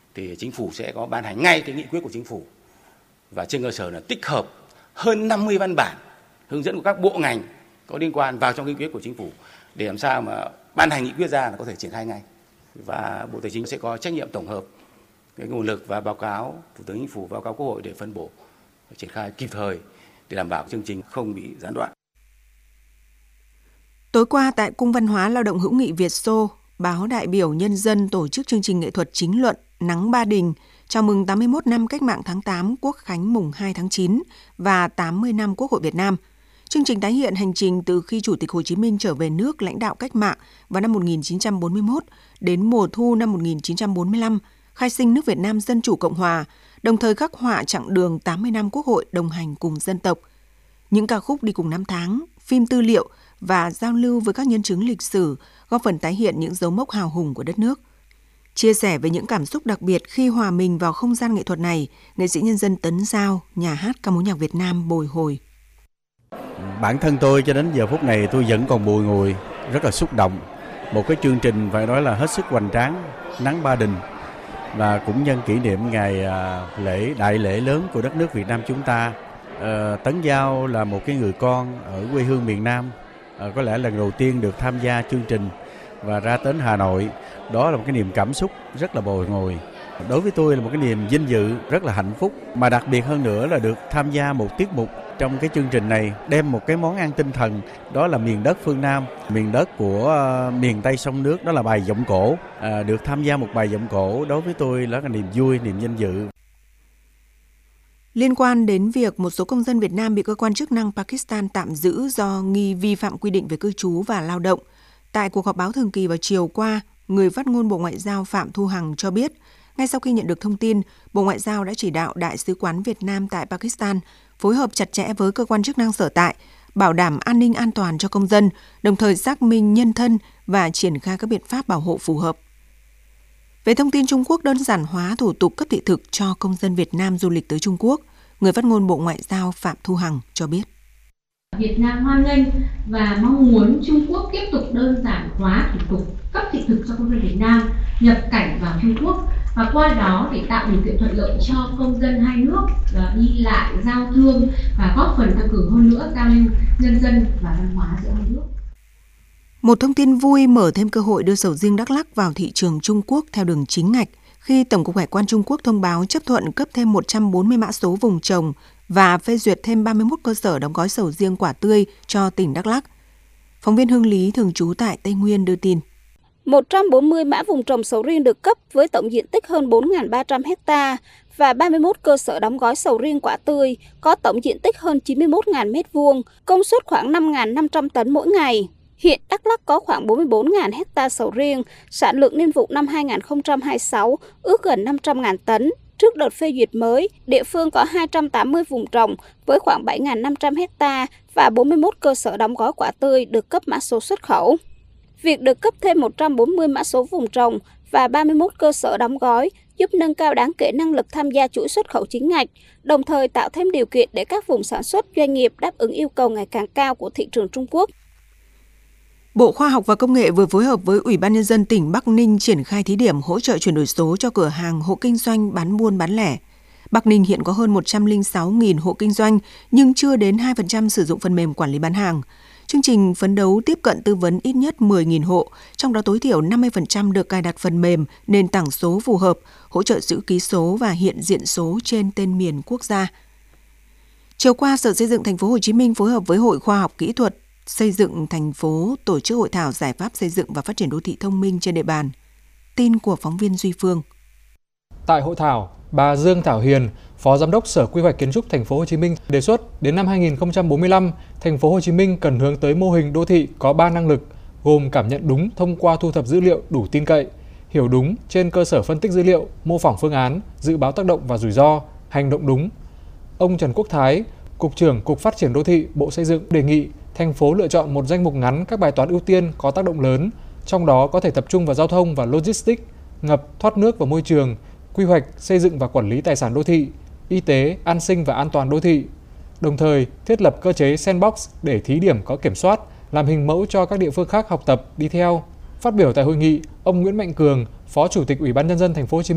thì chính phủ sẽ có ban hành ngay cái nghị quyết của chính phủ, và trên cơ sở là tích hợp hơn 50 văn bản hướng dẫn của các bộ ngành có liên quan vào trong nghị quyết của chính phủ để làm sao mà ban hành nghị quyết ra là có thể triển khai ngay. Và Bộ Tài chính sẽ có trách nhiệm tổng hợp cái nguồn lực và báo cáo Thủ tướng Chính phủ, báo cáo Quốc hội để phân bổ triển khai kịp thời để đảm bảo chương trình không bị gián đoạn. Tối qua tại Cung Văn hóa Lao động Hữu nghị Việt Xô, Báo Đại biểu Nhân dân tổ chức chương trình nghệ thuật chính luận Nắng Ba Đình chào mừng 81 năm Cách mạng tháng 8, Quốc khánh mùng 2 tháng 9 và 80 năm Quốc hội Việt Nam. Chương trình tái hiện hành trình từ khi Chủ tịch Hồ Chí Minh trở về nước lãnh đạo cách mạng vào năm 1941 đến mùa thu năm 1945, khai sinh nước Việt Nam Dân Chủ Cộng Hòa, đồng thời khắc họa chặng đường 80 năm Quốc hội đồng hành cùng dân tộc. Những ca khúc đi cùng năm tháng, phim tư liệu và giao lưu với các nhân chứng lịch sử góp phần tái hiện những dấu mốc hào hùng của đất nước. Chia sẻ về những cảm xúc đặc biệt khi hòa mình vào không gian nghệ thuật này, nghệ sĩ nhân dân Tấn Giao, nhà hát ca mối nhạc Việt Nam bồi hồi. Bản thân tôi cho đến giờ phút này tôi vẫn còn bùi ngùi, rất là xúc động. Một cái chương trình phải nói là hết sức hoành tráng, Nắng Ba Đình, và cũng nhân kỷ niệm ngày đại lễ lớn của đất nước Việt Nam chúng ta. Tấn Giao là một cái người con ở quê hương miền Nam, có lẽ lần đầu tiên được tham gia chương trình và ra đến Hà Nội. Đó là một cái niềm cảm xúc rất là bồi hồi. Đối với tôi là một cái niềm vinh dự, rất là hạnh phúc. Mà đặc biệt hơn nữa là được tham gia một tiết mục trong cái chương trình này, đem một cái món ăn tinh thần, đó là miền đất phương Nam, miền đất của miền Tây sông nước, đó là bài giọng cổ. Được tham gia một bài giọng cổ đối với tôi là niềm vui, niềm vinh dự. Liên quan đến việc một số công dân Việt Nam bị cơ quan chức năng Pakistan tạm giữ do nghi vi phạm quy định về cư trú và lao động, tại cuộc họp báo thường kỳ vào chiều qua, người phát ngôn Bộ Ngoại giao Phạm Thu Hằng cho biết, ngay sau khi nhận được thông tin, Bộ Ngoại giao đã chỉ đạo Đại sứ quán Việt Nam tại Pakistan phối hợp chặt chẽ với cơ quan chức năng sở tại, bảo đảm an ninh an toàn cho công dân, đồng thời xác minh nhân thân và triển khai các biện pháp bảo hộ phù hợp. Về thông tin Trung Quốc đơn giản hóa thủ tục cấp thị thực cho công dân Việt Nam du lịch tới Trung Quốc, người phát ngôn Bộ Ngoại giao Phạm Thu Hằng cho biết. Việt Nam hoan nghênh và mong muốn Trung Quốc tiếp tục đơn giản hóa thủ tục cấp thị thực cho công dân Việt Nam nhập cảnh vào Trung Quốc và qua đó để tạo điều kiện thuận lợi cho công dân hai nước đi lại, giao thương và góp phần tăng cường hơn nữa giao lưu nhân dân và văn hóa giữa hai nước. Một thông tin vui mở thêm cơ hội đưa sầu riêng Đắk Lắk vào thị trường Trung Quốc theo đường chính ngạch khi Tổng cục Hải quan Trung Quốc thông báo chấp thuận cấp thêm 140 mã số vùng trồng và phê duyệt thêm 31 cơ sở đóng gói sầu riêng quả tươi cho tỉnh Đắk Lắk. Phóng viên Hương Lý thường trú tại Tây Nguyên đưa tin. 140 mã vùng trồng sầu riêng được cấp với tổng diện tích hơn 4.300 ha và 31 cơ sở đóng gói sầu riêng quả tươi có tổng diện tích hơn 91.000 m2, công suất khoảng 5.500 tấn mỗi ngày. Hiện Đắk Lắk có khoảng 44.000 ha sầu riêng, sản lượng niên vụ năm 2026 ước gần 500.000 tấn. Trước đợt phê duyệt mới, địa phương có 280 vùng trồng với khoảng 7.500 ha và 41 cơ sở đóng gói quả tươi được cấp mã số xuất khẩu. Việc được cấp thêm 140 mã số vùng trồng và 31 cơ sở đóng gói giúp nâng cao đáng kể năng lực tham gia chuỗi xuất khẩu chính ngạch, đồng thời tạo thêm điều kiện để các vùng sản xuất doanh nghiệp đáp ứng yêu cầu ngày càng cao của thị trường Trung Quốc. Bộ Khoa học và Công nghệ vừa phối hợp với Ủy ban Nhân dân tỉnh Bắc Ninh triển khai thí điểm hỗ trợ chuyển đổi số cho cửa hàng hộ kinh doanh bán buôn bán lẻ. Bắc Ninh hiện có hơn 106.000 hộ kinh doanh nhưng chưa đến 2% sử dụng phần mềm quản lý bán hàng. Chương trình phấn đấu tiếp cận tư vấn ít nhất 10.000 hộ, trong đó tối thiểu 50% được cài đặt phần mềm, nền tảng số phù hợp, hỗ trợ chữ ký số và hiện diện số trên tên miền quốc gia. Chiều qua, Sở Xây dựng Thành phố Hồ Chí Minh phối hợp với Hội Khoa học Kỹ thuật Xây dựng thành phố tổ chức hội thảo giải pháp xây dựng và phát triển đô thị thông minh trên địa bàn. Tin của phóng viên Duy Phương. Tại hội thảo, bà Dương Thảo Hiền, Phó Giám đốc Sở Quy hoạch Kiến trúc Thành phố Hồ Chí Minh đề xuất đến năm 2045, Thành phố Hồ Chí Minh cần hướng tới mô hình đô thị có 3 năng lực, gồm cảm nhận đúng thông qua thu thập dữ liệu đủ tin cậy, hiểu đúng trên cơ sở phân tích dữ liệu, mô phỏng phương án, dự báo tác động và rủi ro, hành động đúng. Ông Trần Quốc Thái, Cục trưởng Cục Phát triển Đô thị, Bộ Xây dựng đề nghị thành phố lựa chọn một danh mục ngắn các bài toán ưu tiên có tác động lớn, trong đó có thể tập trung vào giao thông và logistics, ngập, thoát nước và môi trường, quy hoạch, xây dựng và quản lý tài sản đô thị, y tế, an sinh và an toàn đô thị. Đồng thời, thiết lập cơ chế sandbox để thí điểm có kiểm soát, làm hình mẫu cho các địa phương khác học tập, đi theo. Phát biểu tại hội nghị, ông Nguyễn Mạnh Cường, Phó Chủ tịch Ủy ban Nhân dân Thành phố Hồ Chí Minh